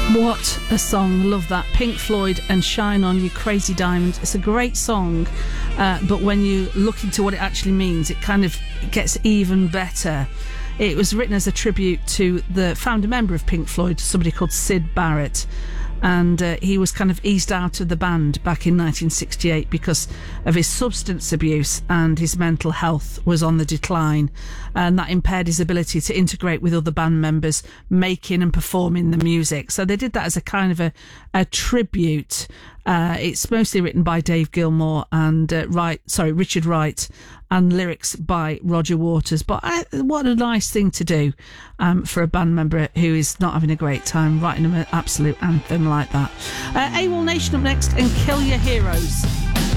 What a song. Love that. Pink Floyd and Shine On You Crazy Diamond. It's a great song, but when you look into what it actually means, it kind of gets even better. It was written as a tribute to the founder member of Pink Floyd, somebody called Syd Barrett, and he was kind of eased out of the band back in 1968 because of his substance abuse, and his mental health was on the decline, and that impaired his ability to integrate with other band members making and performing the music. So they did that as a kind of a tribute. It's mostly written by Dave Gilmour and Richard Wright, and lyrics by Roger Waters. But what a nice thing to do for a band member who is not having a great time, writing an absolute anthem like that. AWOL Nation up next, and Kill Your Heroes.